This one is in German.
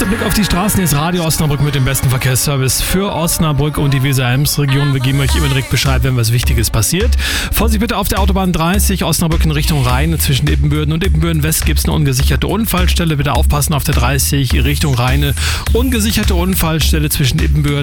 Blick auf die Straßen ist Radio Osnabrück mit dem besten Verkehrsservice für Osnabrück und die Weser-Ems-Region. Wir geben euch immer direkt Bescheid, wenn was Wichtiges passiert. Vorsicht bitte auf der Autobahn 30 Osnabrück in Richtung Rheine. Zwischen Ippenbürden und Ippenbürden-West gibt es eine ungesicherte Unfallstelle. Bitte aufpassen auf der 30 Richtung Rheine. Ungesicherte Unfallstelle zwischen Ippenbürden